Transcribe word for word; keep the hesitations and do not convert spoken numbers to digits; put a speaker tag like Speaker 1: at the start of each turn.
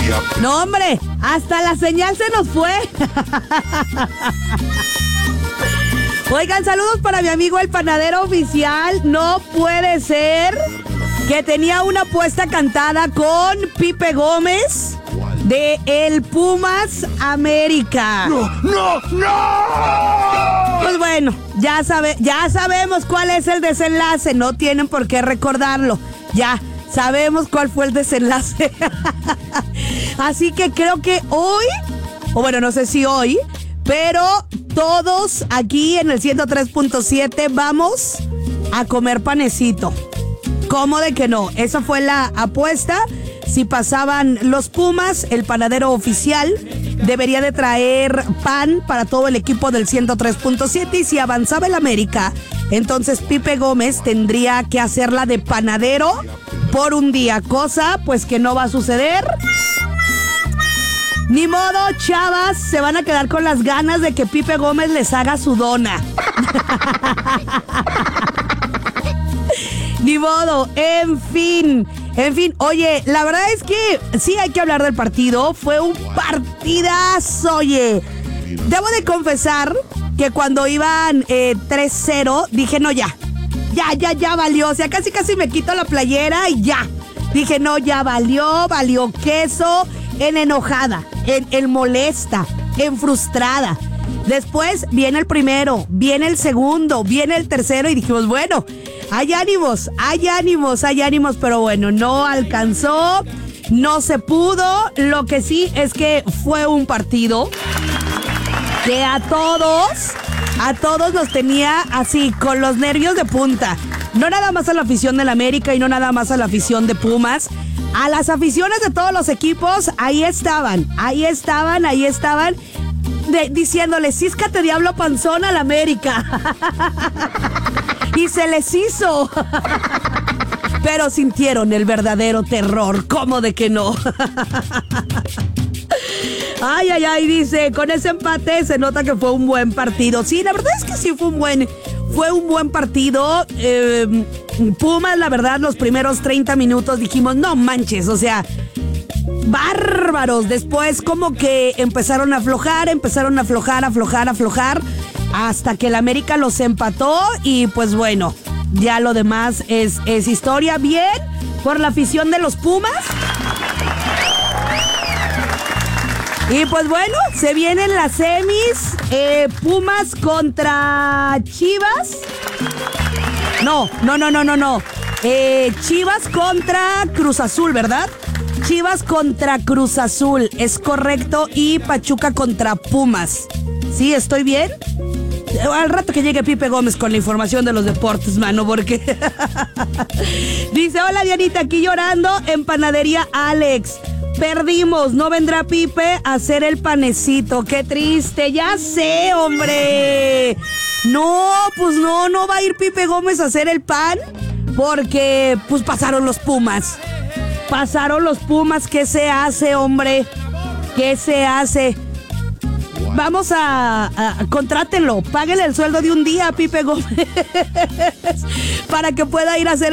Speaker 1: No, hombre, hasta la señal se nos fue. Oigan, saludos para mi amigo el panadero oficial. No puede ser que tenía una apuesta cantada con Pipe Gómez de el Pumas América.
Speaker 2: ¡No, no, no!
Speaker 1: Pues bueno, ya, sabe, ya sabemos cuál es el desenlace. No tienen por qué recordarlo. Ya sabemos cuál fue el desenlace. Así que creo que hoy, o bueno, no sé si hoy, pero todos aquí en el ciento tres punto siete vamos a comer panecito. ¿Cómo de que no? Esa fue la apuesta. Si pasaban los Pumas, el panadero oficial debería de traer pan para todo el equipo del ciento tres punto siete. Y si avanzaba el América, entonces Pipe Gómez tendría que hacerla de panadero por un día. Cosa pues que no va a suceder. Ni modo, chavas, se van a quedar con las ganas de que Pipe Gómez les haga su dona. Ni modo, en fin, en fin, oye, la verdad es que sí hay que hablar del partido, fue un partidazo, oye. Debo de confesar que cuando iban eh, tres cero, dije, no, ya, ya, ya, ya valió, o sea, casi, casi me quito la playera y ya. Dije, no, ya valió, valió queso, en enojada, en, en molesta, en frustrada. Después viene el primero, viene el segundo, viene el tercero y dijimos, bueno, hay ánimos, hay ánimos, hay ánimos, pero bueno, no alcanzó, no se pudo. Lo que sí es que fue un partido que a todos, a todos nos tenía así, con los nervios de punta. No nada más a la afición del América y no nada más a la afición de Pumas. A las aficiones de todos los equipos, ahí estaban, ahí estaban, ahí estaban. De, diciéndole, císcate diablo panzón al América. Y se les hizo. Pero sintieron el verdadero terror. ¿Cómo de que no? Ay, ay, ay, dice, con ese empate se nota que fue un buen partido. Sí, la verdad es que sí fue un buen, fue un buen partido. Eh, Pumas, la verdad, los primeros treinta minutos dijimos, no manches, o sea, bárbaros. Después como que empezaron a aflojar, empezaron a aflojar, aflojar, aflojar, hasta que el América los empató y pues bueno, ya lo demás es, es historia. Bien por la afición de los Pumas. Y pues bueno, se vienen las semis, eh, Pumas contra Chivas. No, no, no, no, no, no. Eh, Chivas contra Cruz Azul, ¿verdad? Chivas contra Cruz Azul, es correcto, y Pachuca contra Pumas. ¿Sí, estoy bien? Al rato que llegue Pipe Gómez con la información de los deportes, mano, porque... Dice, hola Dianita, aquí llorando en Panadería Alex. Perdimos, no vendrá Pipe a hacer el panecito. Qué triste, ya sé, hombre. No, pues no, no va a ir Pipe Gómez a hacer el pan porque pues pasaron los Pumas. Pasaron los Pumas, ¿qué se hace, hombre? ¿Qué se hace? Vamos a, a, a contrátenlo, páguenle el sueldo de un día a Pipe Gómez para que pueda ir a hacer